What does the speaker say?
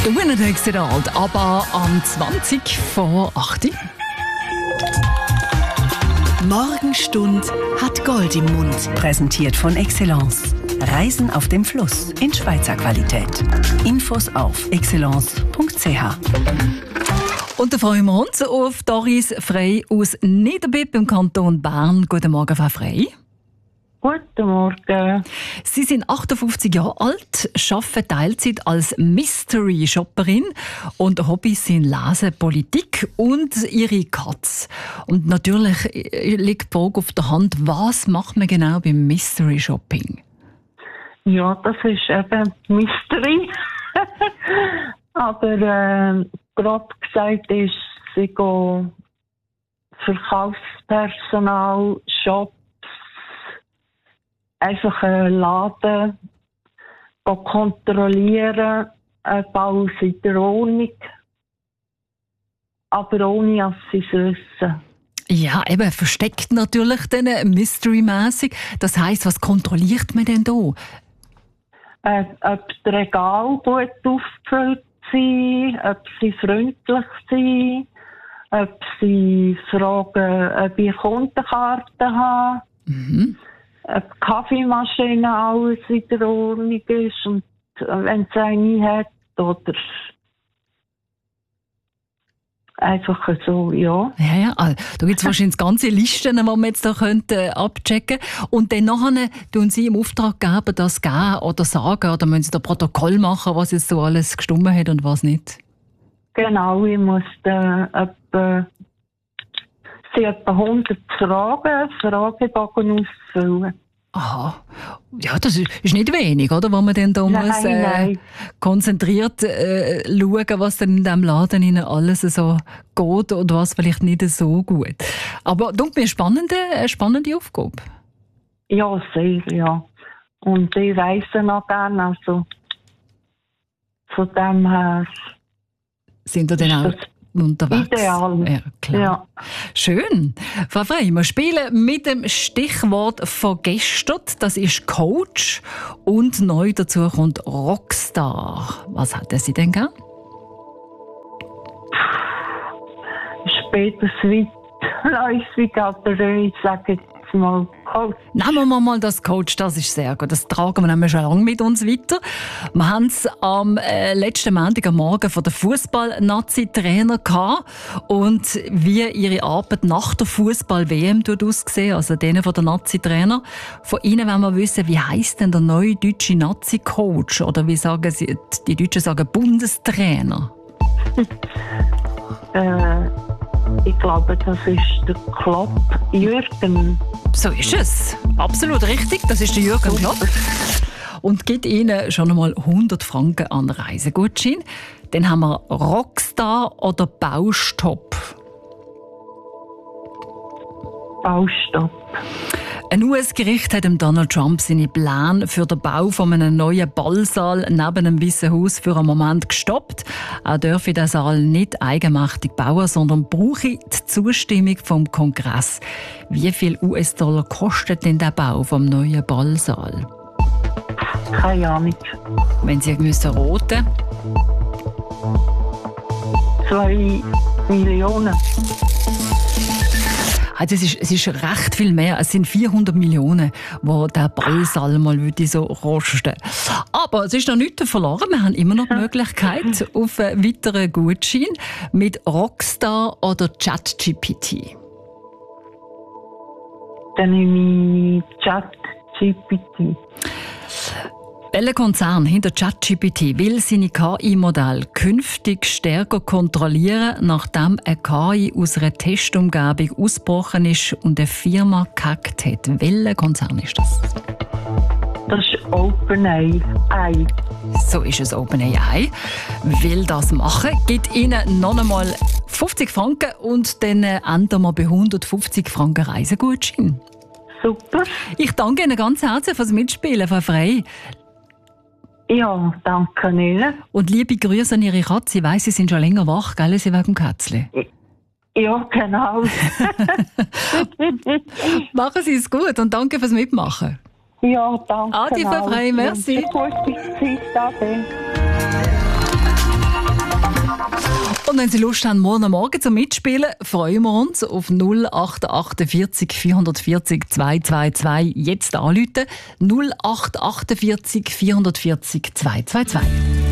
Winnertag aber am 20 vor 8 Uhr. Morgenstund hat Gold im Mund. Präsentiert von Excellence. Reisen auf dem Fluss in Schweizer Qualität. Infos auf excellence.ch. Und da freuen wir uns auf Doris Frey aus Niederbipp im Kanton Bern. Guten Morgen, Frau Frey. Guten Morgen. Sie sind 58 Jahre alt, arbeiten Teilzeit als Mystery-Shopperin und Hobbys sind Lesen, Politik und ihre Katze. Und natürlich liegt die Frage auf der Hand, was macht man genau beim Mystery-Shopping? Ja, das ist eben Mystery. Aber grob gesagt ist, sie gehen Verkaufspersonal, Shops, einfach einen Laden kontrollieren, ob alles in der Ordnung, aber ohne, dass sie es wissen. Ja, eben versteckt natürlich dann mystery-mässig. Das heisst, was kontrolliert man denn da? Ob die Regale gut aufgefüllt sind, ob sie freundlich sind, ob sie fragen, ob ich Kundenkarten habe. Mhm. Ob die Kaffeemaschine alles in der Ordnung ist und wenn es eine hat oder einfach so, ja. Ja, da gibt es wahrscheinlich ganze Listen, die man jetzt da abchecken könnte. Und dann nachher tun Sie im Auftraggeber das geben oder sagen, oder müssen Sie da Protokoll machen, was jetzt so alles gestimmt hat und was nicht? Genau, ich muss sie etwa 100 Fragebogen ausfüllen. Aha. Ja, das ist nicht wenig, oder? Wo man dann da muss konzentriert schauen, was denn in diesem Laden Ihnen alles so geht und was vielleicht nicht so gut. Aber denke mir, eine spannende Aufgabe. Ja, sehr, ja. Und ich reise noch gerne, also von dem her. Sind da dann auch unterwegs? Ideal. Ja, klar. Ja. Schön. Frau Frey, wir spielen mit dem Stichwort von gestern. Das ist Coach. Und neu dazu kommt Rockstar. Was hat Sie denn gern? Später weitläufig, aber ich sage jetzt mal Coach. Nehmen wir mal das Coach, das ist sehr gut. Das tragen wir nämlich schon lange mit uns weiter. Wir haben es am letzten Montag am Morgen von der Fußball-Nazi-Trainer gehabt und wie ihre Arbeit nach der Fußball-WM aussehen, also denen von der Nazi-Trainer. Von Ihnen wollen wir wissen, wie heisst denn der neue deutsche Nazi-Coach? Oder wie sagen Sie, die Deutschen sagen Bundestrainer? Ich glaube, das ist der Klopp, Jürgen. So ist es. Absolut richtig. Das ist der Jürgen Klopp. Und gibt Ihnen schon einmal 100 Franken an Reisegutschein. Dann haben wir Rockstar oder Baustopp. Baustopp. Ein US-Gericht hat Donald Trump seine Pläne für den Bau von einem neuen Ballsaal neben dem Weißen Haus für einen Moment gestoppt. Er dürfe den Saal nicht eigenmächtig bauen, sondern brauche die Zustimmung vom Kongress. Wie viel US-Dollar kostet denn der Bau vom neuen Ballsaal? Keine Ahnung. Wenn Sie müssen roten? 2 Millionen. Also es ist recht viel mehr. Es sind 400 Millionen, die der Ballsaal mal so kosten. Aber es ist noch nichts verloren. Wir haben immer noch die Möglichkeit auf einen weiteren Gutschein mit Rockstar oder ChatGPT. Dann nehme ich ChatGPT. Welcher Konzern hinter ChatGPT will seine KI-Modelle künftig stärker kontrollieren, nachdem eine KI aus einer Testumgebung ausgebrochen ist und eine Firma gehackt hat? Welcher Konzern ist das? Das ist OpenAI. So ist es, OpenAI. Will das machen, gibt Ihnen noch einmal 50 Franken und dann enden wir bei 150 Franken Reisegutschein. Super. Ich danke Ihnen ganz herzlich fürs Mitspielen, Frau Frey. Ja, danke Ihnen. Und liebe Grüße an Ihre Katze. Ich weiss, Sie sind schon länger wach, gell? Sie wegen dem Kätzchen. Ja, genau. Machen Sie es gut und danke fürs Mitmachen. Ja, danke. Adi, Frau Frey, merci. Gute Zeit, Ade. Und wenn Sie Lust haben, morgen Morgen zum Mitspielen, freuen wir uns auf 0848 440 222. Jetzt anrufen. 0848 440 222.